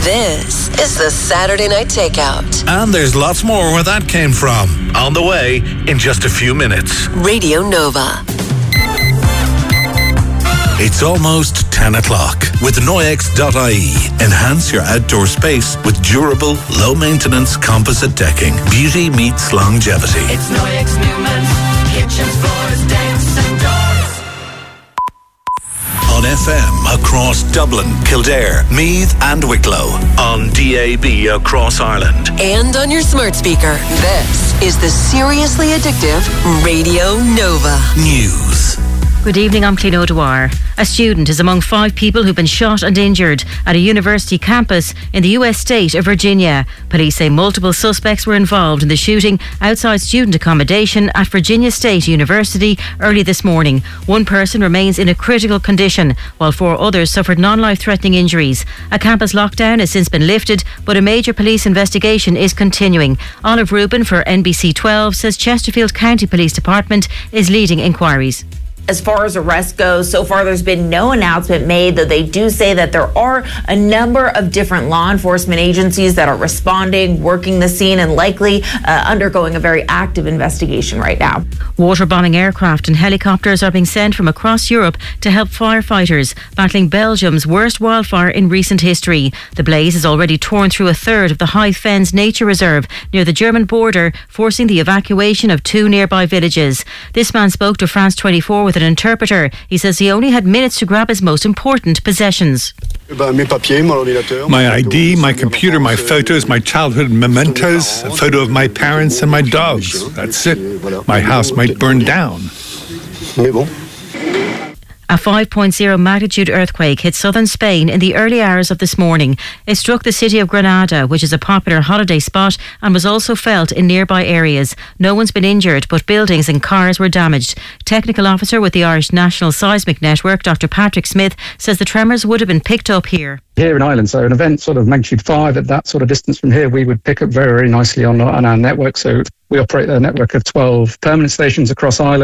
This is the Saturday Night Takeout. And there's lots more where that came from. On the way in just a few minutes. Radio Nova. It's almost 10 o'clock. With Noyex.ie, enhance your outdoor space with durable, low-maintenance composite decking. Beauty meets longevity. It's Noyex Newman. Kitchens, floors, decks and doors. On FM across Dublin, Kildare, Meath and Wicklow. On DAB across Ireland. And on your smart speaker. This is the Seriously Addictive Radio Nova. News. Good evening, I'm Clín O'Dwyer. A student is among 5 people who've been shot and injured at a university campus in the US state of Virginia. Police say multiple suspects were involved in the shooting outside student accommodation at Virginia State University early this morning. One person remains in a critical condition, while 4 others suffered non-life-threatening injuries. A campus lockdown has since been lifted, but a major police investigation is continuing. Olive Rubin for NBC 12 says Chesterfield County Police Department is leading inquiries. As far as arrests go, so far there's been no announcement made, though they do say that there are a number of different law enforcement agencies that are responding, working the scene, and likely undergoing a very active investigation right now. Waterbombing aircraft and helicopters are being sent from across Europe to help firefighters battling Belgium's worst wildfire in recent history. The blaze has already torn through a third of the High Fens Nature Reserve near the German border, forcing the evacuation of 2 nearby villages. This man spoke to France 24 with an interpreter. He says he only had minutes to grab his most important possessions. My ID, my computer, my photos, my childhood mementos, a photo of my parents and my dogs. That's it. My house might burn down. A 5.0 magnitude earthquake hit southern Spain in the early hours of this morning. It struck the city of Granada, which is a popular holiday spot, and was also felt in nearby areas. No one's been injured, but buildings and cars were damaged. Technical officer with the Irish National Seismic Network, Dr. Patrick Smith, says the tremors would have been picked up here. Here in Ireland, so an event sort of magnitude 5 at that sort of distance from here, we would pick up very, very nicely on our network. So we operate a network of 12 permanent stations across Ireland.